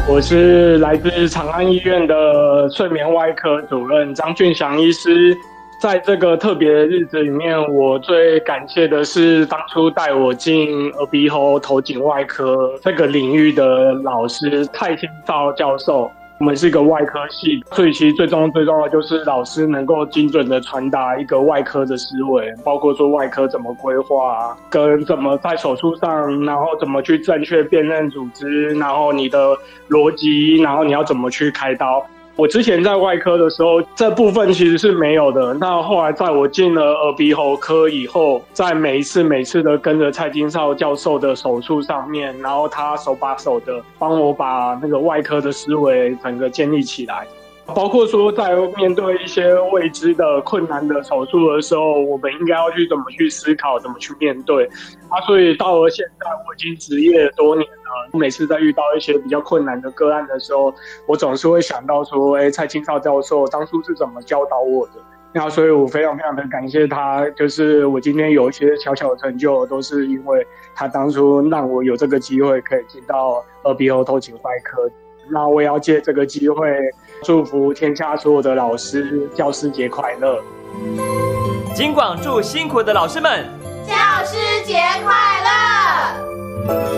我是来自长安医院的睡眠外科主任张俊祥医师。在这个特别的日子里面，我最感谢的是当初带我进耳鼻喉头颈外科这个领域的老师蔡清照教授。我们是一个外科系，所以其实最重要的就是老师能够精准的传达一个外科的思维，包括说外科怎么规划，跟怎么在手术上，然后怎么去正确辨认组织，然后你的逻辑，然后你要怎么去开刀。我之前在外科的时候，这部分其实是没有的。那后来在我进了耳鼻喉科以后，在每一次的跟着蔡清照教授的手术上面，然后他手把手的帮我把那个外科的思维整个建立起来。包括说在面对一些未知的困难的手术的时候，我们应该要去怎么去思考，怎么去面对所以到了现在，我已经执业多年了，每次在遇到一些比较困难的个案的时候，我总是会想到说蔡清照教授当初是怎么教导我的。那所以我非常的感谢他，就是我今天有一些小小的成就，都是因为他当初让我有这个机会可以进到耳鼻喉头颈外科。那我也要借这个机会祝福天下所有的老师教师节快乐。 金广祝辛苦的老师们教师节快乐。